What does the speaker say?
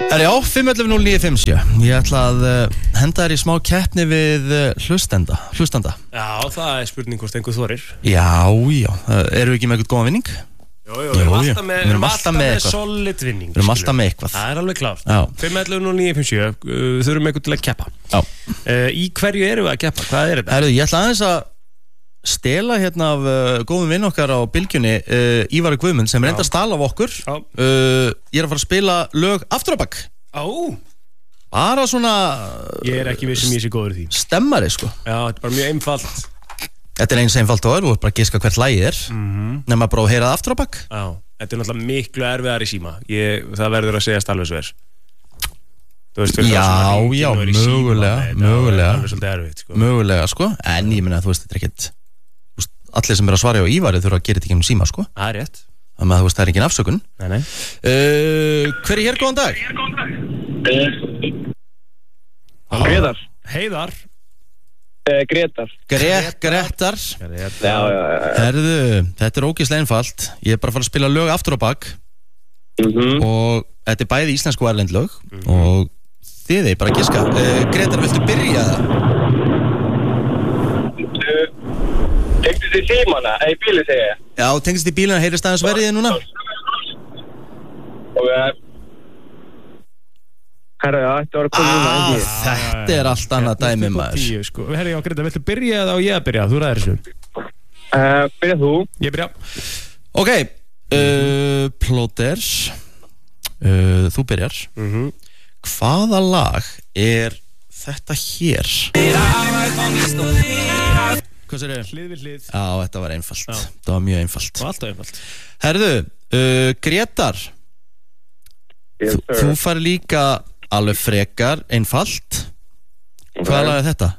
Já, 511-0957. Ég ætla að henda þér í smá keppni við hlustanda. Já, það spurning hvort einhver þorir. Já, erum við ekki með eitthvað góðan vinning? Jú, við erum alltaf með solid vinning. Við erum alltaf með eitthvað. Það alveg klárt. 511-0957, við þurfum eitthvað til að keppa. Í hverju erum við að keppa? Hvað þetta? Herru, ég ætla aðeins að stela hérna af góðum vinn okkar á bylgjunni, Ívar Guðmund, sem reynda að stala af okkur. Ég að fara að spila lög aftur á bak. Bara svona... Ég ekki viss ég sé góður því. Stemmari, sko. Já, þetta bara mjög einfalt. Þetta eins einfalt og þú bara giska hvert lagið nema bara að heyra það aftur á bak. Já, þetta náttúrulega miklu erfiðar í síma. Það verður að segjast alveg svo Já, mögulega, sko. En ég meina, þú veist, þetta ekkert allir sem að svara á Ívari þurfa að gera þetta ekki síma, sko. Það rétt. Þannig að þú veist, það engin afsökun. Nei. Hver hér, góðan dag? Heiðar. Grétar. Já. Herðu, þetta ógeðslega einfalt. Ég bara að fara að spila lög aftur á bak. Og þetta bæði íslensku og erlend lög. Og þið bara giska. Grétar, viltu byrja það? Tengist í símana, í bíli segja ég. Já, tengist í bílina, heyrist aðeins verðið núna? Herra, já, þetta var að koma núna. Þetta allt annað dæmi, maður. Herra, já, Greta, viltu byrja það og ég að byrja? Þú ræðir þessu. Byrja þú. Ég byrja. Ok, Plóters, þú byrjar. Hvaða lag er þetta hér? Hvað sér þér? Hlið við hlið. Já, þetta var einfalt. Það var mjög einfalt. Og alltaf einfalt. Herðu, Grétar, þú fari líka alveg frekar einfalt. Hvaða lag er þetta?